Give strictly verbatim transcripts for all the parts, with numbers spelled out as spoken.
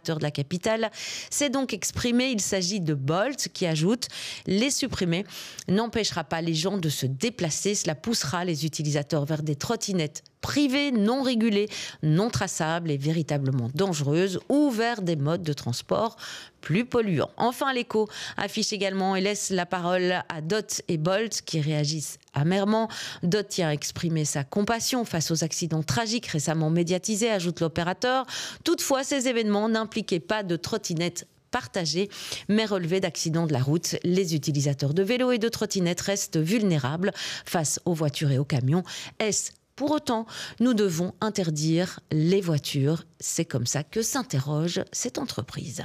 opérateurs de la capitale, s'est donc exprimé. Il s'agit de Bolt qui ajoute « Les supprimer n'empêchera pas les gens de se déplacer. Cela poussera les utilisateurs vers des trottinettes privées, non régulées, non traçables et véritablement dangereuses ou vers des modes de transport plus polluants. » Enfin, l'Écho affiche également et laisse la parole à Dott et Bolt qui réagissent amèrement. Dott tient à exprimer sa compassion face aux accidents tragiques récemment médiatisés, ajoute l'opérateur. Toutefois, ces événements n'impliquaient pas de trottinettes partagés, mais relevés d'accidents de la route. Les utilisateurs de vélos et de trottinettes restent vulnérables face aux voitures et aux camions. Est-ce pour autant, nous devons interdire les voitures? C'est comme ça que s'interroge cette entreprise.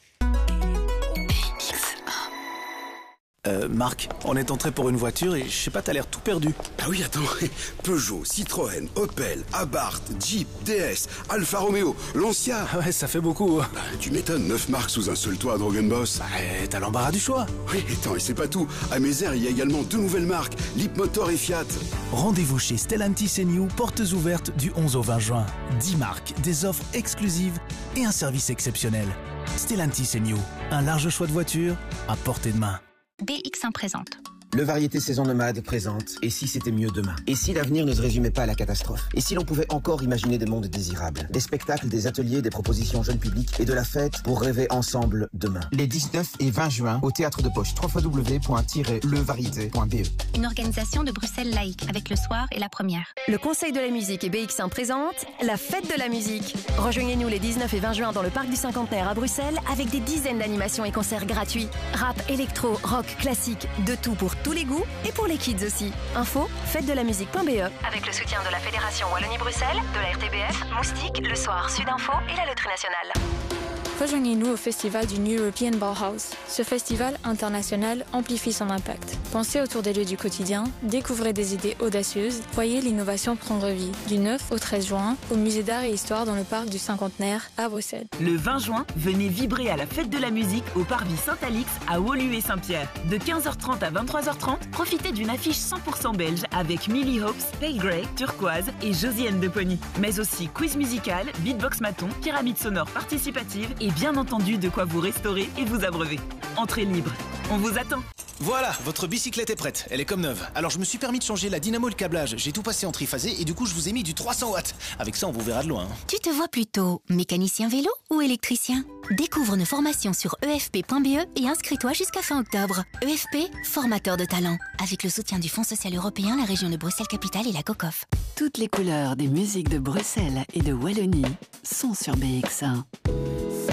Euh, Marc, on est entré pour une voiture et je sais pas, t'as l'air tout perdu. Ah oui, attends, Peugeot, Citroën, Opel, Abarth, Jeep, D S, Alfa Romeo, Lancia. Ouais, ça fait beaucoup. Bah, tu m'étonnes, neuf marques sous un seul toit, Drogen Boss. Bah, t'as l'embarras du choix. Oui, attends, et c'est pas tout. À Mézère, il y a également deux nouvelles marques, Leapmotor et Fiat. Rendez-vous chez Stellantis et New, portes ouvertes du onze au vingt juin. dix marques, des offres exclusives et un service exceptionnel. Stellantis et New, un large choix de voitures à portée de main. B X un présente. Le Variété Saison Nomade présente « Et si c'était mieux demain ?» Et si l'avenir ne se résumait pas à la catastrophe? Et si l'on pouvait encore imaginer des mondes désirables? Des spectacles, des ateliers, des propositions jeunes publics et de la fête pour rêver ensemble demain. Les dix-neuf et vingt juin au Théâtre de Poche, w w w point le variété point b e. Une organisation de Bruxelles Laïque avec le soir et la première. Le Conseil de la musique et B X un présente la fête de la musique. Rejoignez-nous les dix-neuf et vingt juin dans le parc du Cinquantenaire à Bruxelles avec des dizaines d'animations et concerts gratuits. Rap, électro, rock, classique, de tout pour tous les goûts et pour les kids aussi. Info, fête de la musique point b e. Avec le soutien de la Fédération Wallonie-Bruxelles, de la R T B F, Moustique, Le Soir, Sudinfo et la Loterie Nationale. Rejoignez-nous au festival du New European Bauhaus. Ce festival international amplifie son impact. Pensez autour des lieux du quotidien, découvrez des idées audacieuses, voyez l'innovation prendre vie. Du neuf au treize juin, au musée d'art et histoire dans le parc du Cinquantenaire à Bruxelles. Le vingt juin, venez vibrer à la fête de la musique au Parvis Saint-Alix à Woluwe et Saint-Pierre. De quinze heures trente à vingt-trois heures trente, profitez d'une affiche cent pour cent belge avec Millie Hopes, Pale Grey, Turquoise et Josiane de Pony. Mais aussi quiz musical, beatbox maton, pyramide sonore participative et bien entendu de quoi vous restaurer et vous abreuver. Entrée libre. On vous attend. Voilà, votre bicyclette est prête. Elle est comme neuve. Alors je me suis permis de changer la dynamo et le câblage. J'ai tout passé en triphasé et du coup je vous ai mis du trois cents watts. Avec ça on vous verra de loin. Tu te vois plutôt mécanicien vélo ou électricien? Découvre nos formations sur e f p point b e et inscris-toi jusqu'à fin octobre. E F P, formateur de talent. Avec le soutien du Fonds social européen, la région de Bruxelles-Capitale et la COCOF. Toutes les couleurs des musiques de Bruxelles et de Wallonie sont sur B X un.